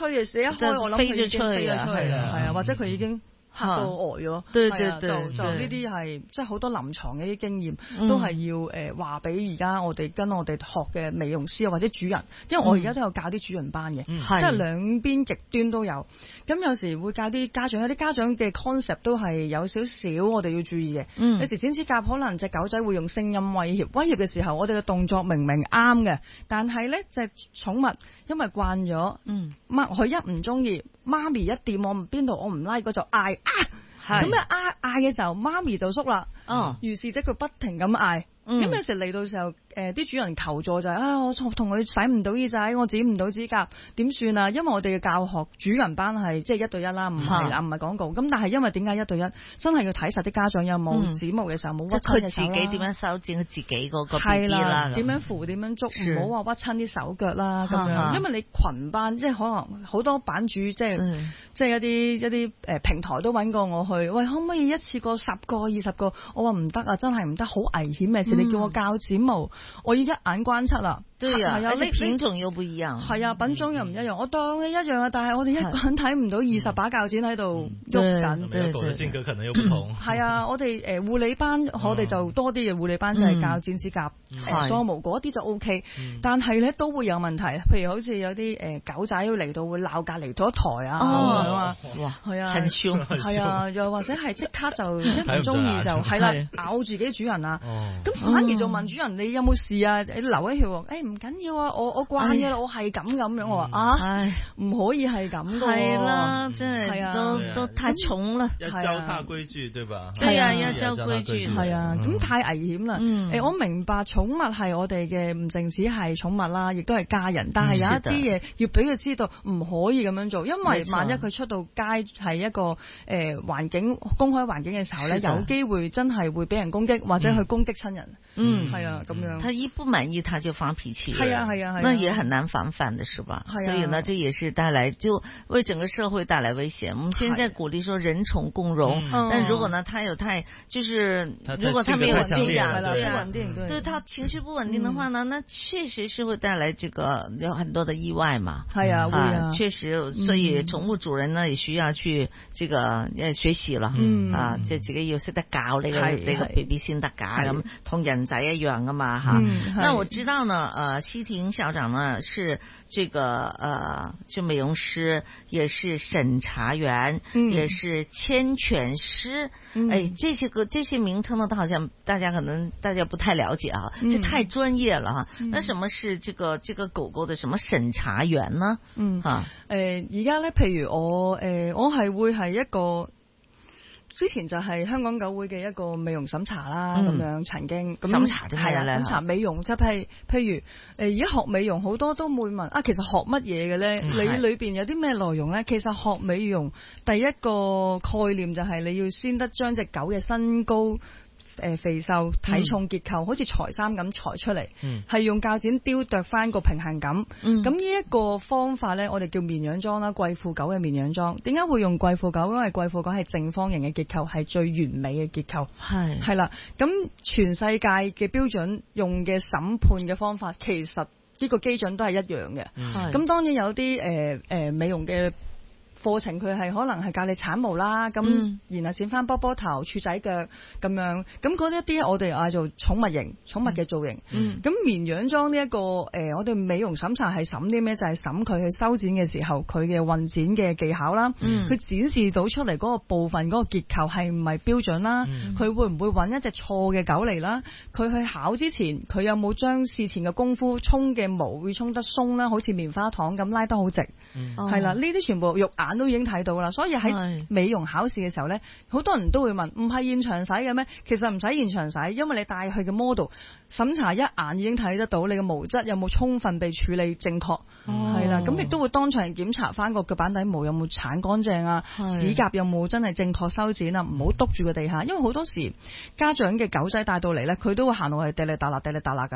吹嘅時，一開我諗佢已經飛咗出去啦，係啊，或者佢已經嚇到呆咗， 對， 就呢啲係即係好多臨床嘅啲經驗，都係要話俾而家我哋跟我哋學嘅美容師或者主人，因為我而家都有教啲主人班嘅，即係兩邊極端都有。咁有時會教啲家長，有啲家長嘅 concept 都係有少少我哋要注意嘅。有時剪指甲可能隻狗仔會用聲音威脅嘅時候，我哋嘅動作明明啱嘅，但係咧隻寵物因為慣咗，佢一唔中意，媽咪一掂我邊度我唔拉，佢就嗌咁嗌嘅時候，媽咪就縮啦。於是即佢不停咁嗌。咁有時嚟到時候，啲主人求助就係我同佢洗唔到耳仔，我剪唔到指甲，點算啊？因為我哋嘅教學主人班係即係1對1啦，唔係廣告。咁但係因為點解1對1？真係要睇實啲家長有冇指毛嘅時候冇屈親嘅手啦。即係佢自己點樣修剪佢自己嗰個 BB 啦，點樣扶點樣捉，唔好話屈親啲手腳啦咁樣。因為你群班即係可能好多版主即係一啲平台都揾過我去，喂，可唔可以一次過10個20個？我話唔得啊，真係唔得，好危險嘅事。你叫我教剪毛，我要一眼關七啦。對啊，而且品種又不一樣。係啊，品種又唔一樣。我當你一樣啊，但係我哋一個人睇唔到20把鉸剪喺度喐緊。 每個狗嘅性格可能又不同。 係啊，我哋護理班，我哋就多啲嘅護理班就係教剪指甲、梳毛嗰啲就 OK。但係咧都會有問題，譬如好似有啲狗仔要嚟到會鬧隔離嗰台啊咁樣啊。哇，係啊，很兇。係啊，又或者係即刻就一唔中意就係啦，咬自己主人啊。咁反而就問主人你有冇事啊？你留一血喎。唔緊要啊，我慣嘅啦，我係咁樣。我話唔可以係咁嘅。係啦，真係都太重啦。 要教他規矩，對吧？ 係啊，要教規矩。係啊，咁太危險啦。我明白寵物係我哋嘅，唔淨止係寵物啦，亦都係家人。但係有一啲嘢要俾佢知道，唔可以咁樣做，因為萬一佢出到街係一個環境公開環境嘅時候咧，有機會真係會俾人攻擊，或者去攻擊親人。係啊，咁樣。 他一不滿意，他就發脾氣。 係啊，係啊， 那也很難防範的，是吧？所以呢，這也是帶來就為整個社會帶來危險。我們現在鼓勵說人寵共融，但如果呢，他有就是如果他沒有穩定，對他情緒不穩定的話呢，那確實是會帶來這個有很多的意外嘛。 係啊，會啊， 確實，所以寵物主人呢也需要去這個學習了。即係自己要識得教呢個 BB 先得㗎，咁同人仔一樣㗎嘛吓。那我知道呢，西婷校長呢是這個就美容師，也是審查員，也是牽犬師。這些名稱呢，好像大家可能大家不太了解啊，這太專業了哈。那什麼是這個狗狗的什麼審查員呢？ 而家咧，譬如我係會係一個。之前就係香港狗會嘅一個美容審查啦，咁樣曾經審查啲咩咧？ 審查美容，就係譬如而家學美容好多都會問其實學乜嘢嘅咧？你裏邊有啲咩內容咧？其實學美容第一個概念就係你要先得將隻狗嘅身高、肥瘦、體重結構，好似裁衫咁裁出嚟，係用鉸剪雕琢翻個平衡感。咁呢一個方法咧，我哋叫綿羊裝啦，貴婦狗嘅綿羊裝。點解會用貴婦狗？因為貴婦狗係正方形嘅結構，係最完美嘅結構。係啦，咁全世界嘅標準用嘅審判嘅方法，其實呢個基準都係一樣嘅。咁當然有啲美容嘅課程佢係可能係教你鏟毛啦，咁然後剪翻波波頭、處仔腳咁樣，咁嗰一啲我哋嗌做寵物型、寵物嘅造型。咁綿羊裝呢一個我哋美容審查係審啲咩？就係審佢去修剪嘅時候佢嘅運剪嘅技巧啦，佢展示到出嚟嗰個部分嗰個結構係唔係標準啦，佢會唔會揾一隻錯嘅狗嚟啦？佢去考之前佢有冇將事前嘅功夫沖嘅毛會沖得鬆啦，好似棉花糖咁拉得好直，係啦，呢啲全部肉眼都已經睇到啦，所以喺美容考試嘅時候呢，好多人都會問，唔係現場洗嘅咩？其實唔使現場洗，因為你帶去嘅 model 審查一眼已經睇得到你嘅毛質有冇充分被處理正確，係啦，咁亦都會當場檢查翻個腳板底毛有冇鏟乾淨啊，指甲有冇真係正確修剪啊，唔好篤住個地下，因為好多時家長嘅狗仔帶到嚟呢，佢都會行路係滴哩嗒啦滴哩嗒啦㗎。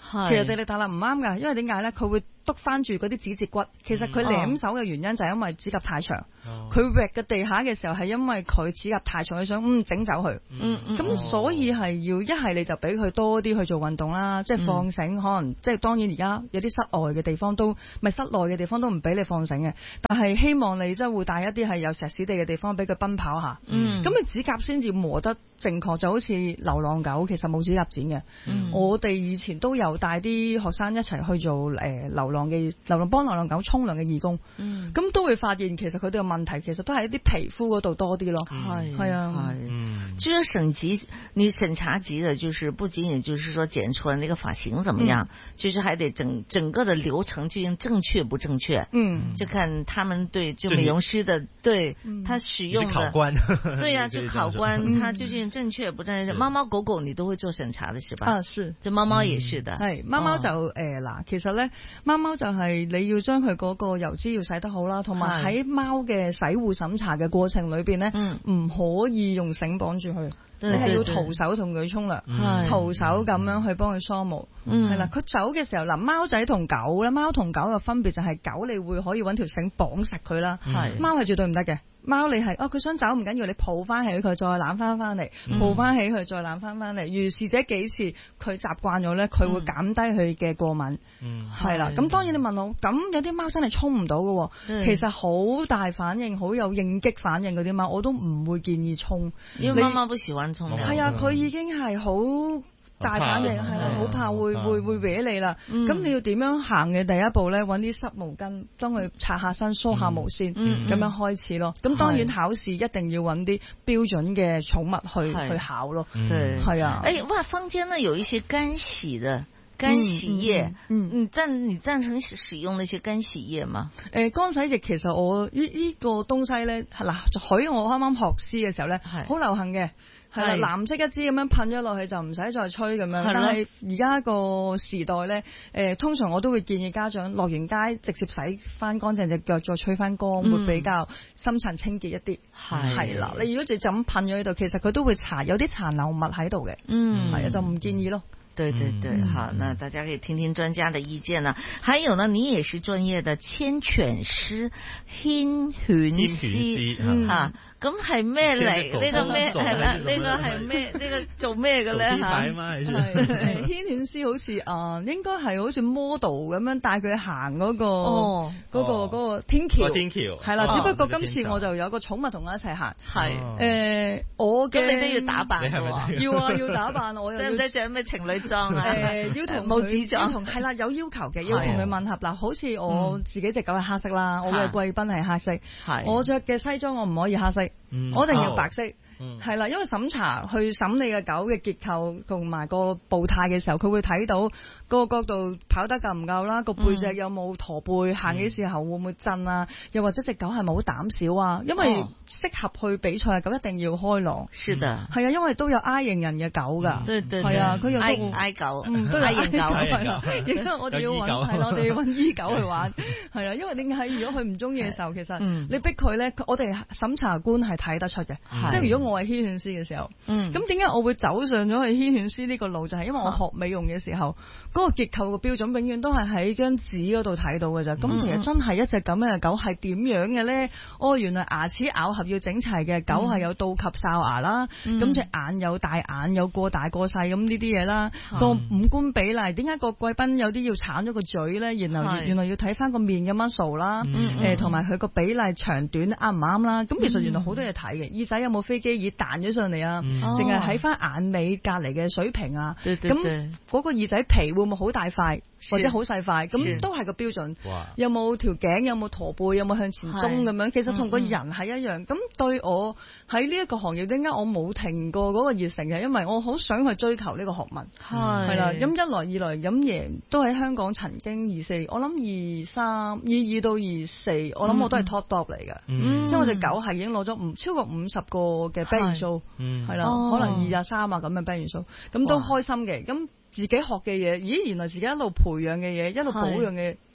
其實地力大啦唔啱㗎，因為點解咧？佢會篤翻住嗰啲指節骨。其實佢舐手嘅原因就係因為指甲太長。佢搲嘅地下嘅時候係因為佢指甲太長，佢想整走佢。咁所以係要一係你就俾佢多啲去做運動啦，即係放繩，可能即係當然而家有啲室外嘅地方都咪室內嘅地方都唔俾你放繩嘅，但係希望你即係會帶一啲係有石屎地嘅地方俾佢奔跑下。咁你指甲先至磨得正確，就好似流浪狗其實冇指甲剪嘅。我哋以前都有帶啲學生一齊去做幫流浪狗沖涼嘅義工。咁都會發現其實佢哋嘅問題其實都係一啲皮膚嗰度多啲咯。係啊， 就是你審查級的，就是不僅僅就是說剪出來那個髮型怎麼樣，就是還得整個的流程究竟正確不正確。就看他們對就美容師的對他使用的考官。 對呀，就考官他究竟正確不正確。貓貓狗狗你都會做審查的是吧？ 是， 就貓貓也是的。 係貓貓就嗱，其實咧貓貓就係你要將佢嗰個油脂要洗得好啦，同埋喺貓嘅洗護審查嘅過程裏邊咧，唔可以用繩綁住佢。你係要徒手同佢沖涼，徒手咁樣去幫佢梳毛，係啦。佢走嘅時候，嗱，貓仔同狗咧，貓同狗嘅分別就係狗你會可以揾條繩綁實佢啦，貓係絕對唔得嘅。貓你係佢想走唔緊要，你抱翻起佢再攬翻嚟，抱翻起佢再攬翻嚟，如是者幾次佢習慣咗咧，佢會減低佢嘅過敏。係啦，咁當然你問我，咁有啲貓真係沖唔到嘅，其實好大反應，好有應激反應嗰啲貓，我都唔會建議沖。 因為貓貓不喜歡沖涼。 係啊，佢已經係好大反應，係啊，好怕會搲你啦。咁你要點樣行嘅第一步咧？揾啲濕毛巾，當佢擦下身、梳下毛先，咁樣開始咯。咁當然考試一定要揾啲標準嘅寵物去考咯。係啊。 哇，坊間呢有一些乾洗液，你贊成使用那些乾洗液嗎？ 乾洗液其實我呢個東西咧，嗱，喺我啱啱學師嘅時候咧，好流行嘅。係啦，藍色一支咁樣噴咗落去就唔使再吹咁樣。但係而家個時代咧，通常我都會建議家長落完街直接洗翻乾淨隻腳，再吹翻乾，會比較深層清潔一啲。係啦，你如果就咁噴咗喺度，其實佢都會有啲殘留物喺度嘅。係啊，就唔建議咯。 對對對，好，那大家可以聽聽專家的意見呢。還有呢，你也是專業的牽犬師，牽犬師吓，咁係咩嚟？呢個咩係啦？呢個係咩？呢個做咩嘅咧吓？ 牽犬師好似應該係好似 model 咁樣帶佢行嗰個天橋，係啦。只不過今次我就有個寵物同我一齊行。係我嘅你都要打扮嘅， 要打扮，我使唔使着咩情侶裝啊？ 要同帽子裝， 係啦，有要求嘅，要同佢吻合嗱。好似我自己隻狗係黑色啦，我嘅貴賓係黑色，我着嘅西裝我唔可以黑色，我一定要白色。係啦，因為審查去審你嘅狗嘅結構同埋個步態嘅時候，佢會睇到個角度跑得夠唔夠啦，個背脊有冇駝背，行嘅時候會唔會震啊？又或者隻狗係咪好膽小啊？因為適合去比賽嘅狗一定要開朗。是的，係啊，因為都有 I 型人嘅狗㗎。對對，係啊，佢有 I 狗， 都有 I 型狗， 係啦。亦都我哋要揾係我哋要揾醫狗去玩。係啊，因為點解如果佢唔中意嘅時候，其實你逼佢咧，我哋審查官係睇得出嘅。即係如果我係牽犬師嘅時候，咁點解我會走上咗去牽犬師呢個路？就係因為我學美容嘅時候，嗰個結構嘅標準永遠都係喺張紙嗰度睇到嘅咋。咁其實真係一隻咁樣嘅狗係點樣嘅咧？原來牙齒咬合要整齊嘅狗係有倒及哨牙啦，咁隻眼有大眼有過大過細咁呢啲嘢啦。個五官比例點解個貴賓有啲要鏟咗個嘴咧？原來要睇翻個面嘅 muscle 啦，同埋佢個比例長短啱唔啱啦。咁其實原來好多嘢睇嘅，耳仔有冇飛機耳彈咗上嚟啊？淨係喺翻眼尾隔離嘅水平啊？咁嗰個耳仔皮會唔會好大塊或者好細塊？咁都係個標準。有冇條頸？有冇駝背？有冇向前中咁樣？其實同個人係一樣。咁對我喺呢一個行業，點解我冇停過嗰個熱誠嘅？因為我好想去追求呢個學問。係啦，咁一來二來咁贏都喺香港曾經24，我諗22到24，我諗我都係 top 嚟嘅。即係我隻狗係已經攞咗超過50個嘅 best 元素，係啦，可能23啊咁嘅 best 元素，咁都開心嘅。咁自己學嘅嘢，咦，原來自己一路培養嘅嘢，一路保養嘅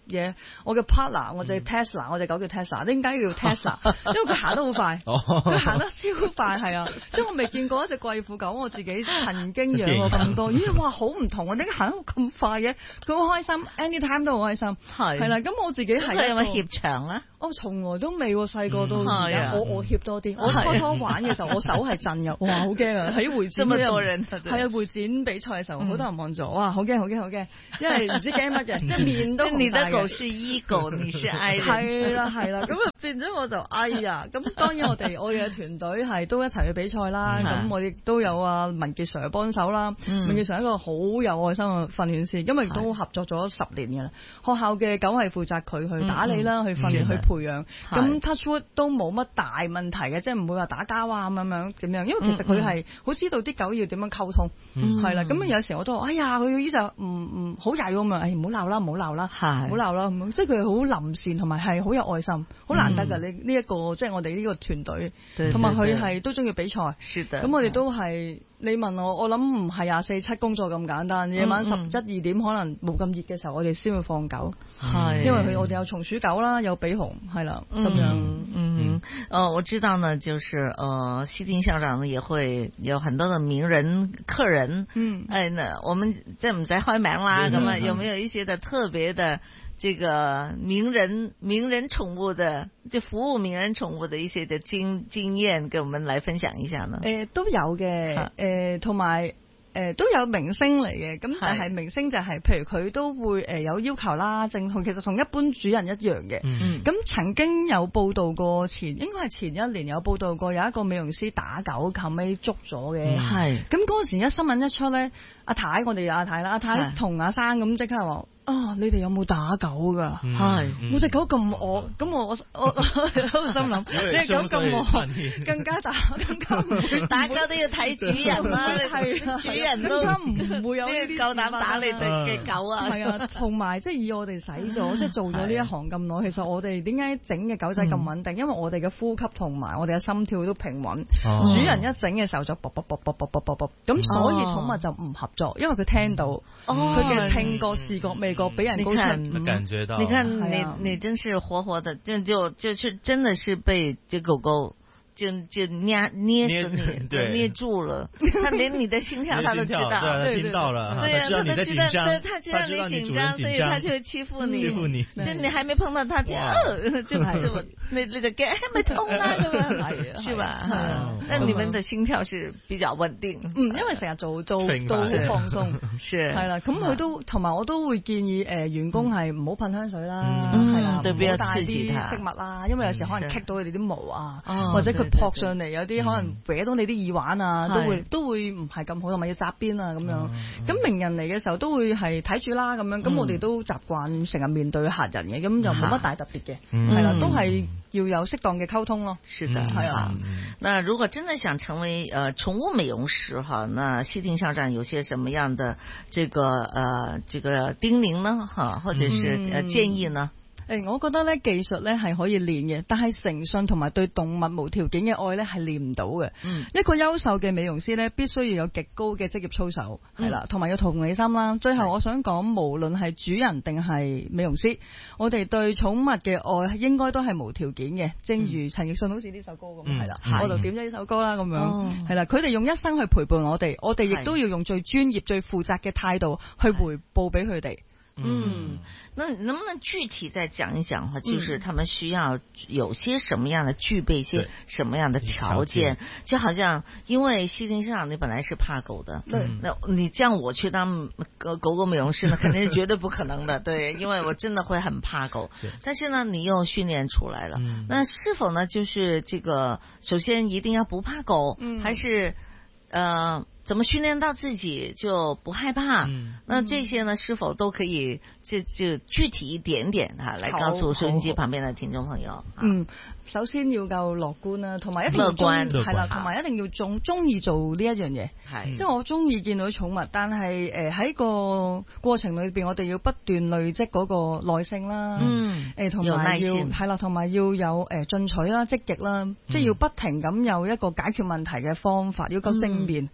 嘢，我嘅 partner， 我隻 Tesla， 我隻狗叫 Tesla， 點解叫 Tesla？ 因為佢行得好快，佢行得超快，係啊，即係我未見過一隻貴婦狗，我自己曾經養過咁多，咦，哇，好唔同啊！點解行得咁快嘅？佢好開心 ，anytime 都好開心，係啦。咁我自己係有冇怯場啊？ 我從來都未喎，細個到而家，我怯多啲。我初初玩嘅時候，我手係震嘅，哇，好驚啊！喺會展係啊，會展比賽嘅時候，好多人望住我，哇，好驚，因為唔知驚乜嘅，即係面都紅晒嘅。你的狗是伊狗，你是愛人。係啦，咁啊變咗我就哎呀，咁當然我哋嘅團隊係都一齊去比賽啦，咁我亦都有啊文傑 Sir 幫手啦，文傑 Sir 一個好有愛心嘅訓練師，因為都合作咗10年嘅啦。學校嘅狗係負責佢去打理啦，去訓練，去培養。咁 Touchwood 都冇乜大問題嘅，即係唔會話打交啊咁樣，因為其實佢係好知道啲狗要點樣溝通，係啦。咁有時我都話，哎呀，佢呢就唔好曳咁啊，唔好鬧啦，唔好鬧啦，咁即係佢好臨善同埋係好有愛心，好難得㗎。你呢一個即係我哋呢個團隊，同埋佢係都中意比賽，咁我哋都係。你問我諗唔係24/7工作咁簡單，夜晚11、2點可能冇咁熱嘅時候，我哋先會放狗，因為我哋有松鼠狗啦，有比熊，係啦咁樣。 我知道呢，就是西丁校長呢也會有很多的名人客人，那我們即係唔使開名啦，咁啊，有沒有一些的特別的？這個名人寵物的，就服務名人寵物的一些的經驗，跟我們來分享一下呢？ 都有嘅，同埋都有明星嚟嘅，咁但係明星就係，譬如佢都會有要求啦，其實同一般主人一樣嘅。咁曾經有報道過應該係前1年有報道過有一個美容師打狗，後尾捉咗嘅。係。咁嗰陣時新聞一出咧，阿太我哋有阿太啦，阿太同阿生咁即刻話。你哋有冇打狗噶？係，我隻狗咁惡，咁我喺度心諗，你隻狗咁惡，更加唔會打狗都要睇主人啦，係主人都唔會有呢啲夠膽打你哋嘅狗啊！ 係啊，同埋即係以我哋使咗，即係做咗呢一行咁耐，其實我哋點解整嘅狗仔咁穩定？因為我哋嘅呼吸同埋我哋嘅心跳都平穩，主人一整嘅時候就啵啵啵啵啵啵啵啵，咁所以寵物就唔合作，因為佢聽到佢嘅聽覺、視覺、味覺俾人高興， 感覺到。 你看你真是活活的，就是真的是被這狗狗就捏死你，捏住了。他連你的心跳他都知道， 他聽到了， 對呀，他都知道， 他知道你緊張，所以他就會欺負你。對，你還沒碰到他，就你就驚咪痛啦咁樣，是吧？但你們的心跳是比較穩定， 因為成日做到好放鬆，係啦。咁佢都同埋我都會建議員工係唔好噴香水啦，係啦，唔好帶啲飾物啦，因為有時可能棘到佢哋啲毛啊，或者佢撲上嚟，有啲可能搲到你啲耳環啊，都會唔係咁好，同埋要紮邊啊咁樣。咁名人嚟嘅時候都會係睇住啦咁樣。咁我哋都習慣成日面對客人嘅，咁又冇乜大特別嘅，係啦，都係要有適當嘅溝通咯。 是的，係啊。那如果真的想成為寵物美容師哈，那西丁校長有些什麼樣的這個叮嚀呢？哈，或者是建議呢？ 我覺得咧技術咧係可以練嘅，但係誠信同埋對動物無條件嘅愛咧係練唔到嘅。一個優秀嘅美容師咧，必須要有極高嘅職業操守，係啦，同埋有同理心啦。最後我想講，無論係主人定係美容師，我哋對寵物嘅愛應該都係無條件嘅。正如陳奕迅好似呢首歌咁，係啦，我就點咗呢首歌啦咁樣，係啦，佢哋用一生去陪伴我哋，我哋亦都要用最專業、最負責嘅態度去回報俾佢哋。 那能不能具體再講一講就是他們需要有些什麼樣的具備一些什麼樣的條件？就好像因為西丁校長你本來是怕狗的，那你叫我去當狗狗美容師呢，肯定是絕對不可能的。對，因為我真的會很怕狗。但是呢，你又訓練出來了，那是否呢？就是這個首先一定要不怕狗，還是怎麼訓練到自己就不害怕？那這些呢，是否都可以就具體一點點來告訴收音機旁邊的聽眾朋友？ 首先要夠樂觀啦，同埋一定要係啦，同埋一定要中意做呢一樣嘢。係，即係我中意見到寵物，但係喺個過程裏邊，我哋要不斷累積嗰個耐性啦。同埋要係啦，同埋要有進取啦、積極啦，即係要不停咁有一個解決問題嘅方法，要夠正面。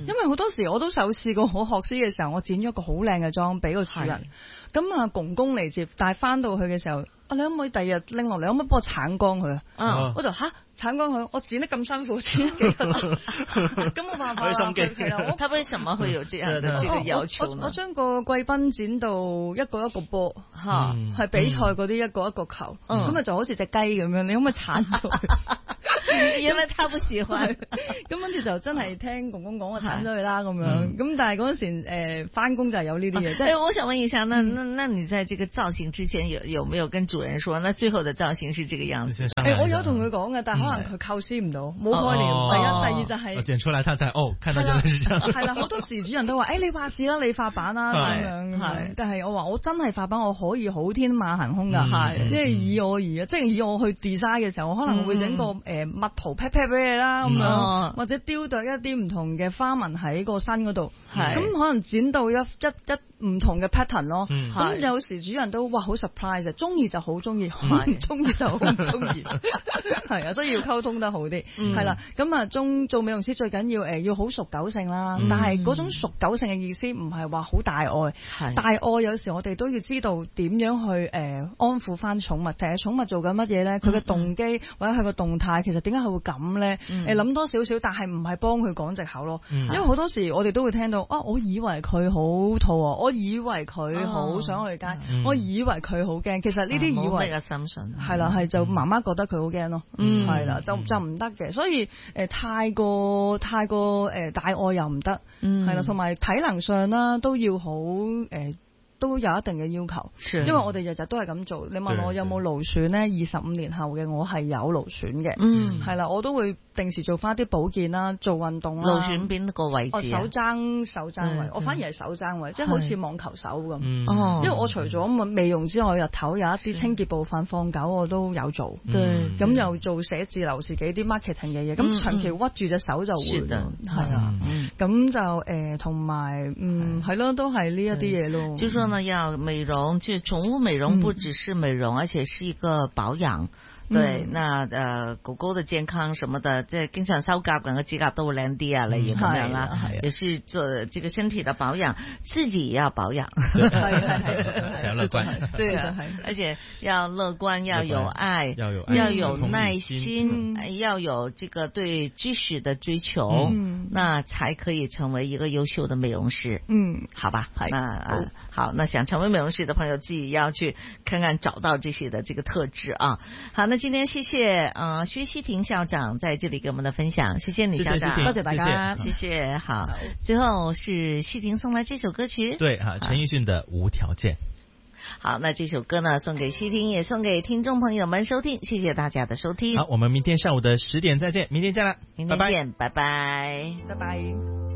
因為好多時我都有試過，我學師嘅時候，我剪咗一個好靚嘅妝俾個主人，咁啊公公嚟接，但係翻到去嘅時候，你可唔可以第二日拎落嚟？可唔可以幫我鏟光佢啊？我就鏟光佢，我剪得咁辛苦，剪咗幾個鐘，咁冇辦法啦。 他為什麼會有這樣的這個要求呢？ 我將個貴賓剪到一個一個波，係比賽嗰啲一個一個球，咁啊就好似隻雞咁樣，你可唔可以鏟咗佢？ 因為他不喜歡， 咁跟住就真係聽公公講我鏟咗佢啦咁樣，咁但係嗰陣時翻工就係有呢啲嘢。即係我想問一下，那你在這個造型之前有沒有跟主人說，那最後的造型是這個樣子？ 我有同佢講嘅，但係可能佢構思唔到，冇概念。第一，第二就係剪出來睇睇，看到真係是這樣。係啦，好多時主人都話，你話事啦，你發版啦咁樣。但係我話我真係發版，我可以好天馬行空㗎，因為以我去 design 嘅時候，我可能會整個蜜桃 pat pat 俾你啦咁樣，或者雕琢一啲唔同嘅花紋喺個身嗰度，咁可能剪到一唔同嘅 pattern 咯。咁有時主人都哇好 surprise，中意就好中意，唔中意就好唔中意，係啊，所以要溝通得好啲，係啦。咁啊，做美容師最緊要要好熟狗性啦，但係嗰種熟狗性嘅意思唔係話好大愛，大愛有時我哋都要知道點樣去安撫翻寵物，其實寵物做緊乜嘢咧？佢嘅動機或者佢個動態，其實點解佢會咁咧？諗多少少，但係唔係幫佢講藉口咯。因為好多時我哋都會聽到我以為佢好肚餓，我以為佢好想去街，我以為佢好驚。其實呢啲以為嘅心信係啦，係就媽媽覺得佢好驚咯，係啦，就唔得嘅。所以太過大愛又唔得，係啦，同埋體能上啦都要好都有一定嘅要求，因為我哋日日都係咁做。你問我有冇勞損呢？25年後嘅我係有勞損嘅，係啦，我都會定時做翻啲保健啦，做運動啦。 勞損邊個位置？ 手踭位，我反而係手踭位，即係好似網球手咁。因為我除咗美容之外，日頭有一啲清潔部分放狗我都有做，咁又做寫字樓自己啲 marketing 嘅嘢，咁長期屈住隻手就會係啊，咁就同埋係咯，都係呢一啲嘢咯。 就說呢，要美容，就寵物美容不只是美容，而且是一個保養。對，那狗狗的健康什麼的，即係經常修甲，兩個指甲都會靚啲啊，例如咁樣啦，也是做這個身體的保養，自己也要保養， 要樂觀， 對啊，而且要樂觀，要有愛，要有耐心，要有這個對知識的追求，那才可以成為一個優秀的美容師。好吧，那好，那想成為美容師的朋友自己要去看看，找到這些的這個特質啊。好，那今天謝謝薛希婷校長在這裏給我們的分享，謝謝你校長， 多謝大家， 謝謝。好，最後是希婷送來這首歌曲， 對哈，陳奕迅的《無條件》。 好，那這首歌呢送給希婷，也送給聽眾朋友們收聽，謝謝大家的收聽。 好，我們明天上午的10點再見，明天見啦， 明天見，拜拜， 拜拜。